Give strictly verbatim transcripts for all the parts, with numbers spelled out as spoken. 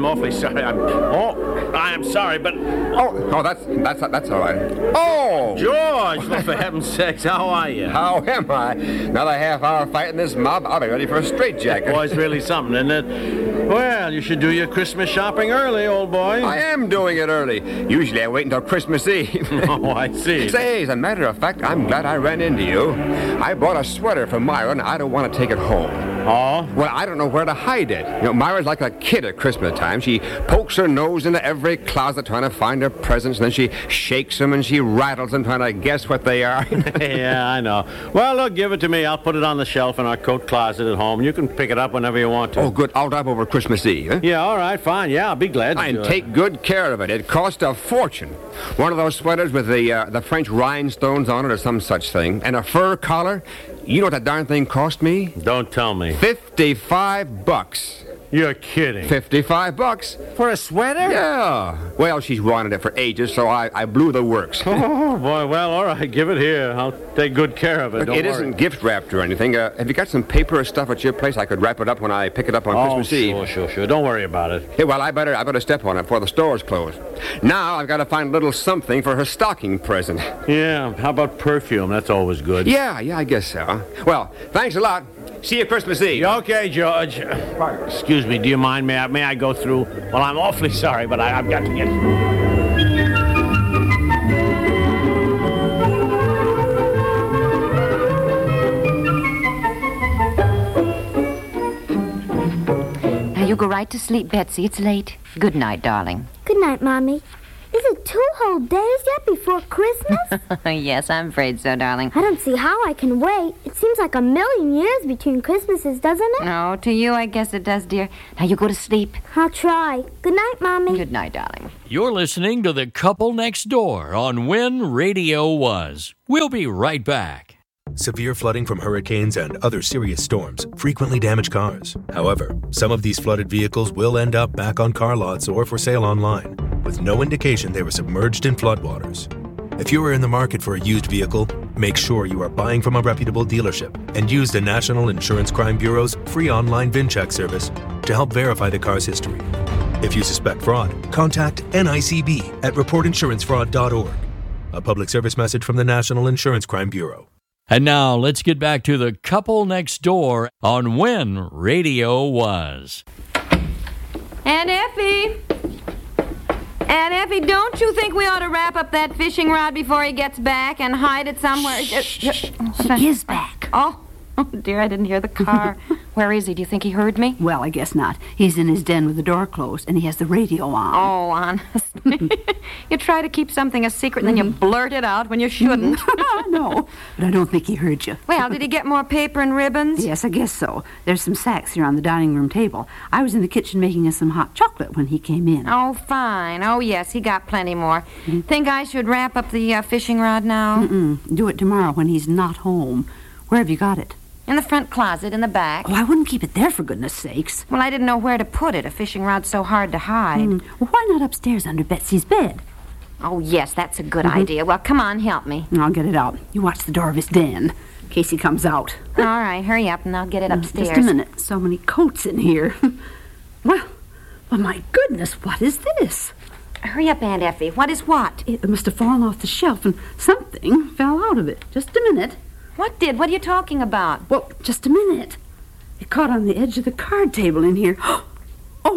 I'm awfully sorry. I'm, oh, I'm sorry, but... Oh, oh, that's that's that's all right. Oh! George, well, for heaven's sakes, how are you? How am I? Another half hour fighting this mob, I'll be ready for a straitjacket. Boy's really something, isn't it? Well, you should do your Christmas shopping early, old boy. I am doing it early. Usually I wait until Christmas Eve. Oh, I see. Say, as a matter of fact, I'm glad I ran into you. I bought a sweater for Myra, and I don't want to take it home. Oh? Well, I don't know where to hide it. You know, Myra's like a kid at Christmas time. She pokes her nose into every closet trying to find her presents, and then she shakes them and she rattles them trying to guess what they are. Yeah, I know. Well, look, give it to me. I'll put it on the shelf in our coat closet at home. You can pick it up whenever you want to. Oh, good. I'll drop over Christmas Eve. Huh? Yeah, all right, fine. Yeah, I'll be glad to And do take it. good care of it. It cost a fortune. One of those sweaters with the uh, the French rhinestones on it or some such thing, and a fur collar. You know what that darn thing cost me? Don't tell me. Fifty-five bucks. You're kidding. Fifty-five bucks. For a sweater? Yeah. Well, she's wanted it for ages, so I, I blew the works. Oh, boy. Well, all right. Give it here. I'll take good care of it. Look, Don't it worry. isn't gift wrapped or anything. Uh, have you got some paper or stuff at your place? I could wrap it up when I pick it up on Oh, Christmas Eve. sure, sure, sure. Don't worry about it. Hey, well, I better I better step on it before the store's closed. Now I've got to find a little something for her stocking present. Yeah. How about perfume? That's always good. Yeah, yeah, I guess so. Well, thanks a lot. See you Christmas Eve. Okay, George. Excuse me. Do you mind? May I, may I go through? Well, I'm awfully sorry, but I, I've got to get... Now, you go right to sleep, Betsy. It's late. Good night, darling. Good night, Mommy. Is it two whole days yet before Christmas? Yes, I'm afraid so, darling. I don't see how I can wait. It seems like a million years between Christmases, doesn't it? No, to you, I guess it does, dear. Now, you go to sleep. I'll try. Good night, Mommy. Good night, darling. You're listening to The Couple Next Door on When Radio Was. We'll be right back. Severe flooding from hurricanes and other serious storms frequently damage cars. However, some of these flooded vehicles will end up back on car lots or for sale online, with no indication they were submerged in floodwaters. If you are in the market for a used vehicle, make sure you are buying from a reputable dealership and use the National Insurance Crime Bureau's free online VIN check service to help verify the car's history. If you suspect fraud, contact N I C B at report insurance fraud dot org. A public service message from the National Insurance Crime Bureau. And now, let's get back to The Couple Next Door on When Radio Was. Aunt Effie! Aunt Effie, don't you think we ought to wrap up that fishing rod before he gets back and hide it somewhere? Shh, shh, shh. He is back. Oh, oh, dear, I didn't hear the car. Where is he? Do you think he heard me? Well, I guess not. He's in his den with the door closed, and he has the radio on. Oh, honestly. You try to keep something a secret, and then you blurt it out when you shouldn't. No, but I don't think he heard you. Well, did he get more paper and ribbons? Yes, I guess so. There's some sacks here on the dining room table. I was in the kitchen making us some hot chocolate when he came in. Oh, fine. Oh, yes, he got plenty more. Mm-hmm. Think I should wrap up the uh, fishing rod now? Mm-mm. Do it tomorrow when he's not home. Where have you got it? In the front closet, in the back. Oh, I wouldn't keep it there, for goodness sakes. Well, I didn't know where to put it. A fishing rod's so hard to hide. Mm. Well, why not upstairs under Betsy's bed? Oh, yes, that's a good mm-hmm. idea. Well, come on, help me. I'll get it out. You watch the door of his den, in case he comes out. All right, hurry up, and I'll get it upstairs. Just a minute. So many coats in here. Well, well, my goodness, what is this? Hurry up, Aunt Effie. What is what? It must have fallen off the shelf, and something fell out of it. Just a minute. What did? What are you talking about? Well, just a minute. It caught on the edge of the card table in here. Oh, oh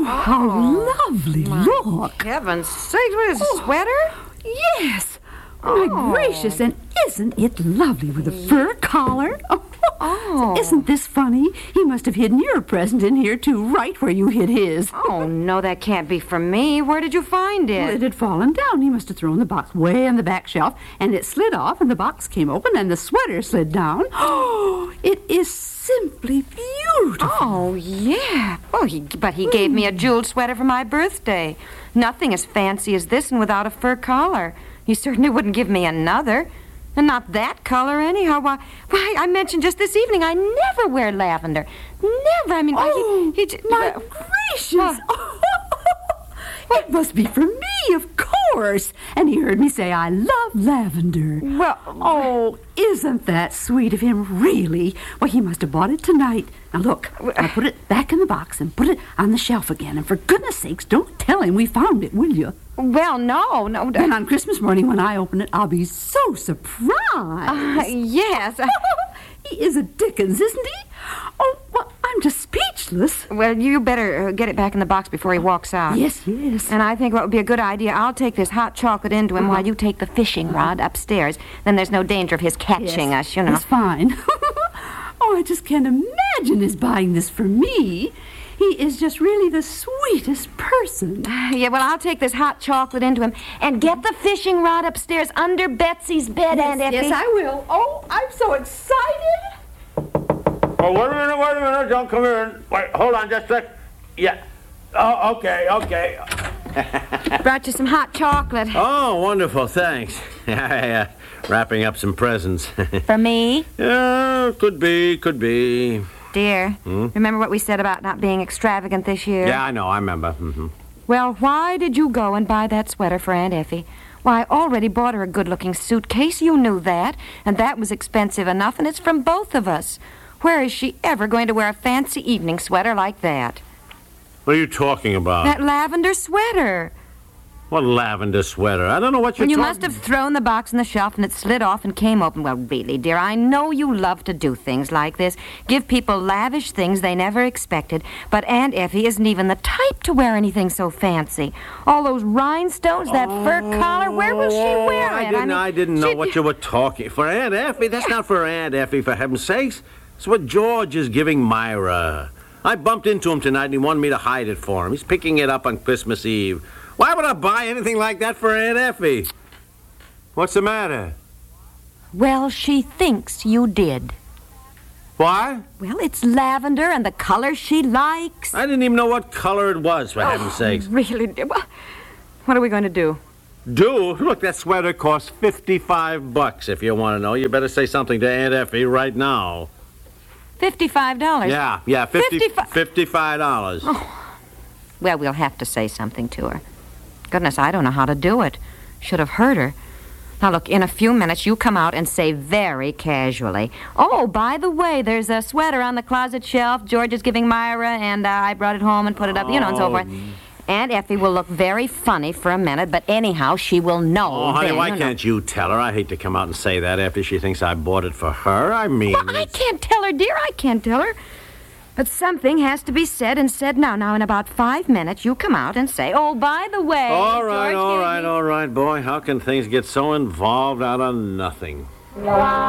how lovely. Look. Heaven's sakes, what is oh, a sweater? Yes. Oh, my gracious, and isn't it lovely with a fur collar? Oh, oh. Isn't this funny? He must have hidden your present in here, too, right where you hid his. Oh, no, that can't be for me. Where did you find it? Well, it had fallen down. He must have thrown the box way on the back shelf, and it slid off, and the box came open, and the sweater slid down. Oh, it is simply beautiful. Oh, yeah. Oh, he, but he gave me a jeweled sweater for my birthday. Nothing as fancy as this and without a fur collar. He certainly wouldn't give me another. And not that color, anyhow. Why, why, I mentioned just this evening I never wear lavender. Never. I mean, oh, he, he, my uh, gracious. Uh, It must be for me, of course. And he heard me say I love lavender. Well, oh, isn't that sweet of him, really? Well, he must have bought it tonight. Now, look, I'll put it back in the box and put it on the shelf again. And for goodness sakes, don't tell him we found it, will you? well, no, no. Then on Christmas morning when I open it, I'll be so surprised. Uh, yes. uh, He is a Dickens, isn't he? Oh, well, I'm just speechless. well, you better uh, get it back in the box before he walks out. Yes, yes. And I think what would be a good idea, I'll take this hot chocolate into him while you take the fishing rod upstairs. Then there's no danger of his catching Yes, us, you know. That's fine. Oh, I just can't imagine his buying this for me. He is just really the sweetest person. Yeah, well, I'll take this hot chocolate into him and get the fishing rod upstairs under Betsy's bed, Aunt Effie. Yes, I will. Oh, I'm so excited. Oh, wait a minute, wait a minute. Don't come in. Wait, hold on just a sec. Yeah. Oh, okay, okay. Brought you some hot chocolate. Oh, wonderful. Thanks. uh, wrapping up some presents. For me? Yeah, could be, could be. Dear, remember what we said about not being extravagant this year? Yeah, I know. I remember. Mm-hmm. Well, why did you go and buy that sweater for Aunt Effie? Why, I already bought her a good-looking suitcase. You knew that. And that was expensive enough, and it's from both of us. Where is she ever going to wear a fancy evening sweater like that? What are you talking about? That lavender sweater. What lavender sweater? I don't know what you're When you talking must have thrown the box on the shelf and it slid off and came open. Well, really, dear, I know you love to do things like this. Give people lavish things they never expected. But Aunt Effie isn't even the type to wear anything so fancy. All those rhinestones, that fur collar, where will she wear I it? didn't, I, mean, didn't know she- what you were talking. For Aunt Effie? That's not for Aunt Effie, for heaven's sakes. It's what George is giving Myra. I bumped into him tonight and he wanted me to hide it for him. He's picking it up on Christmas Eve. Why would I buy anything like that for Aunt Effie? What's the matter? Well, she thinks you did. What? Well, it's lavender and the color she likes. I didn't even know what color it was, for heaven's sakes. Really, dear. Well, what are we going to do? Do? Look, that sweater costs fifty-five bucks, if you want to know. You better say something to Aunt Effie right now. Fifty-five dollars. Yeah, yeah, fifty, Fifty-fi- fifty-five dollars. Well, we'll have to say something to her. Goodness, I don't know how to do it. Should have heard her. Now, look, in a few minutes, you come out and say very casually, "Oh, by the way, there's a sweater on the closet shelf. George is giving Myra, and uh, I brought it home and put it up," you know, and so forth. Aunt Effie will look very funny for a minute, but anyhow, she will know. Oh, honey, then, why you know. can't you tell her? I hate to come out and say that after she thinks I bought it for her. I mean... Well, I can't tell her, dear. I can't tell her. But something has to be said and said now. Now, in about five minutes, you come out and say, "Oh, by the way, All right, George all gave right, me-" all right, boy. How can things get so involved out of nothing?